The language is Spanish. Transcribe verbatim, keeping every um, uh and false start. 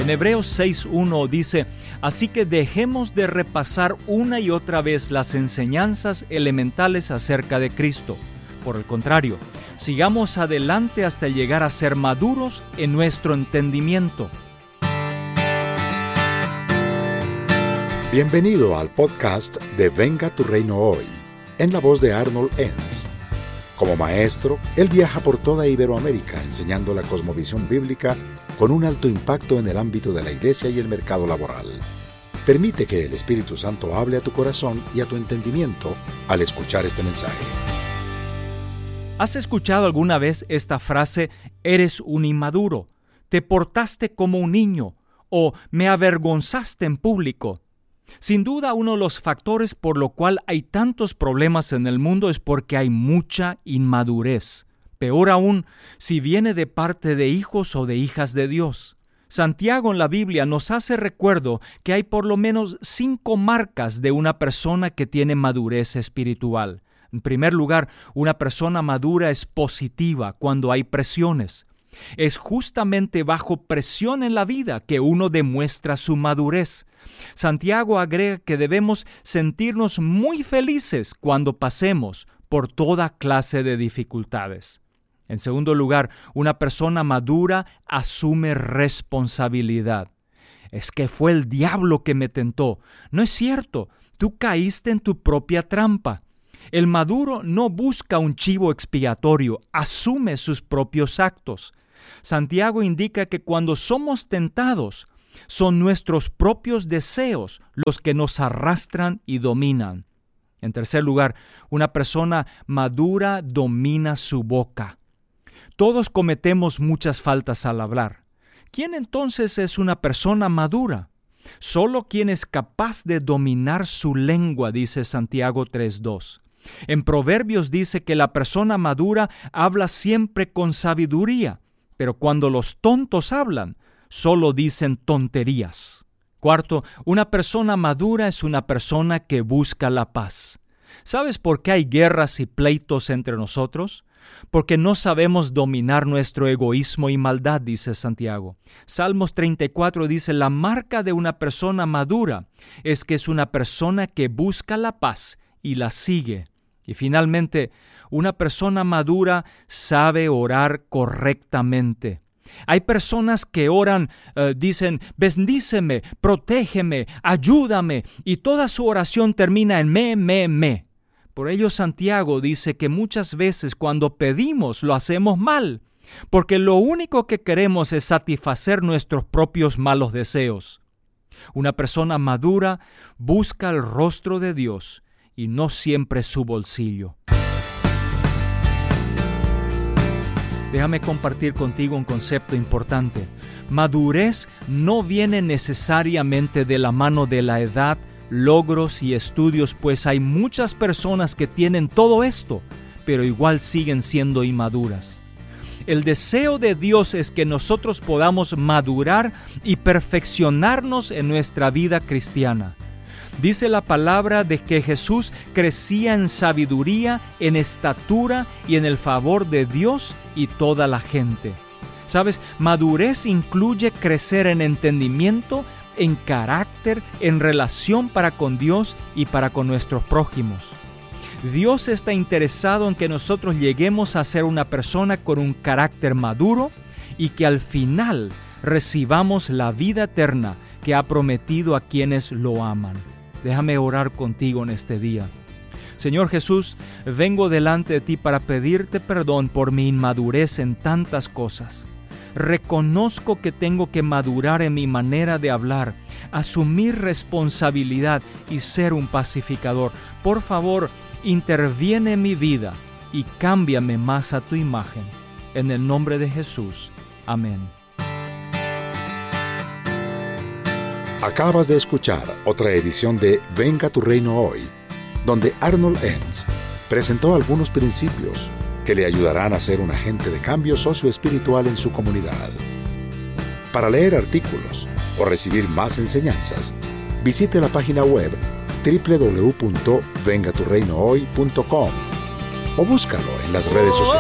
En Hebreos seis uno dice: así que dejemos de repasar una y otra vez las enseñanzas elementales acerca de Cristo. Por el contrario, sigamos adelante hasta llegar a ser maduros en nuestro entendimiento. Bienvenido al podcast de Venga tu Reino Hoy, en la voz de Arnold Enns. Como maestro, él viaja por toda Iberoamérica enseñando la cosmovisión bíblica con un alto impacto en el ámbito de la iglesia y el mercado laboral. Permite que el Espíritu Santo hable a tu corazón y a tu entendimiento al escuchar este mensaje. ¿Has escuchado alguna vez esta frase: eres un inmaduro, te portaste como un niño o me avergonzaste en público? Sin duda, uno de los factores por lo cual hay tantos problemas en el mundo es porque hay mucha inmadurez. Peor aún, si viene de parte de hijos o de hijas de Dios. Santiago en la Biblia nos hace recuerdo que hay por lo menos cinco marcas de una persona que tiene madurez espiritual. En primer lugar, una persona madura es positiva cuando hay presiones. Es justamente bajo presión en la vida que uno demuestra su madurez. Santiago agrega que debemos sentirnos muy felices cuando pasemos por toda clase de dificultades. En segundo lugar, una persona madura asume responsabilidad. Es que fue el diablo que me tentó. No es cierto, tú caíste en tu propia trampa. El maduro no busca un chivo expiatorio, asume sus propios actos. Santiago indica que cuando somos tentados, son nuestros propios deseos los que nos arrastran y dominan. En tercer lugar, una persona madura domina su boca. Todos cometemos muchas faltas al hablar. ¿Quién entonces es una persona madura? Solo quien es capaz de dominar su lengua, dice Santiago tres dos. En Proverbios dice que la persona madura habla siempre con sabiduría, pero cuando los tontos hablan, solo dicen tonterías. Cuarto, una persona madura es una persona que busca la paz. ¿Sabes por qué hay guerras y pleitos entre nosotros? Porque no sabemos dominar nuestro egoísmo y maldad, dice Santiago. Salmos treinta y cuatro dice: la marca de una persona madura es que es una persona que busca la paz y la sigue. Y finalmente, una persona madura sabe orar correctamente. Hay personas que oran, uh, dicen: bendíceme, protégeme, ayúdame, y toda su oración termina en me, me, me. Por ello Santiago dice que muchas veces cuando pedimos lo hacemos mal, porque lo único que queremos es satisfacer nuestros propios malos deseos. Una persona madura busca el rostro de Dios y no siempre su bolsillo. Déjame compartir contigo un concepto importante. Madurez no viene necesariamente de la mano de la edad, logros y estudios, pues hay muchas personas que tienen todo esto, pero igual siguen siendo inmaduras. El deseo de Dios es que nosotros podamos madurar y perfeccionarnos en nuestra vida cristiana. Dice la palabra de que Jesús crecía en sabiduría, en estatura y en el favor de Dios y toda la gente. ¿Sabes? Madurez incluye crecer en entendimiento, en carácter, en relación para con Dios y para con nuestros prójimos. Dios está interesado en que nosotros lleguemos a ser una persona con un carácter maduro y que al final recibamos la vida eterna que ha prometido a quienes lo aman. Déjame orar contigo en este día. Señor Jesús, vengo delante de ti para pedirte perdón por mi inmadurez en tantas cosas. Reconozco que tengo que madurar en mi manera de hablar, asumir responsabilidad y ser un pacificador. Por favor, interviene en mi vida y cámbiame más a tu imagen. En el nombre de Jesús. Amén. Acabas de escuchar otra edición de Venga tu Reino Hoy, donde Arnold Enns presentó algunos principios que le ayudarán a ser un agente de cambio socioespiritual en su comunidad. Para leer artículos o recibir más enseñanzas, visite la página web doble u doble u doble u punto venga tu reino hoy punto com o búscalo en las redes sociales.